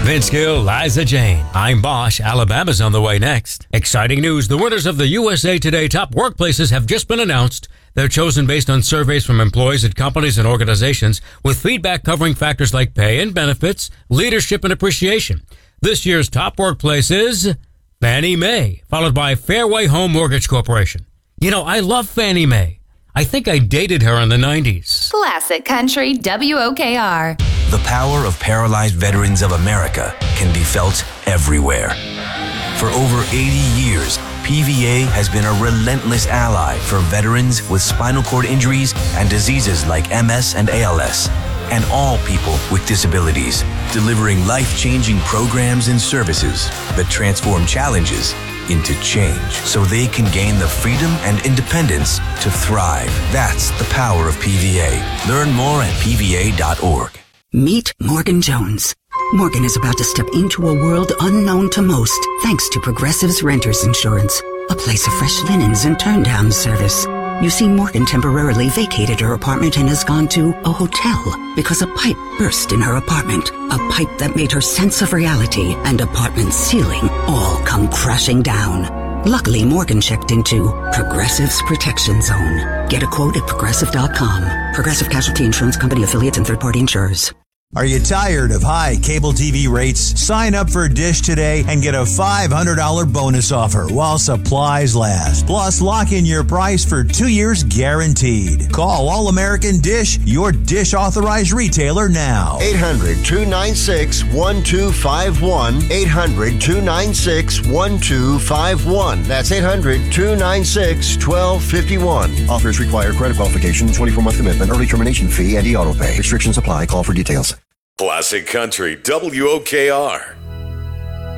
Vince Gill, Liza Jane. I'm Bosch. Alabama's on the way next. Exciting news. The winners of the USA Today Top Workplaces have just been announced. They're chosen based on surveys from employees at companies and organizations with feedback covering factors like pay and benefits, leadership, and appreciation. This year's top workplace is Fannie Mae, followed by Fairway Home Mortgage Corporation. You know, I love Fannie Mae. I think I dated her in the 90s. Classic Country WOKR. The power of paralyzed veterans of America can be felt everywhere. For over 80 years, PVA has been a relentless ally for veterans with spinal cord injuries and diseases like MS and ALS, and all people with disabilities, delivering life-changing programs and services that transform challenges into change so they can gain the freedom and independence to thrive. That's the power of PVA. Learn more at PVA.org. Meet Morgan Jones. Morgan is about to step into a world unknown to most thanks to Progressive's Renters Insurance, a place of fresh linens and turn-down service. You see, Morgan temporarily vacated her apartment and has gone to a hotel because a pipe burst in her apartment. A pipe that made her sense of reality and apartment ceiling all come crashing down. Luckily, Morgan checked into Progressive's Protection Zone. Get a quote at Progressive.com. Progressive Casualty Insurance Company affiliates and third-party insurers. Are you tired of high cable TV rates? Sign up for Dish today and get a $500 bonus offer while supplies last. Plus, lock in your price for 2 years guaranteed. Call All American Dish, your Dish authorized retailer now. 800-296-1251. 800-296-1251. That's 800-296-1251. Offers require credit qualification, 24-month commitment, early termination fee, and e-auto pay. Restrictions apply. Call for details. Classic Country WOKR.